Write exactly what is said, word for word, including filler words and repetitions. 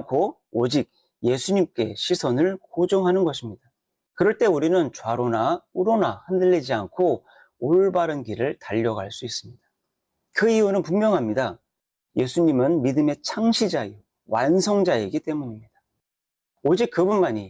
않고 오직 예수님께 시선을 고정하는 것입니다. 그럴 때 우리는 좌로나 우로나 흔들리지 않고 올바른 길을 달려갈 수 있습니다. 그 이유는 분명합니다. 예수님은 믿음의 창시자이요 완성자이기 때문입니다. 오직 그분만이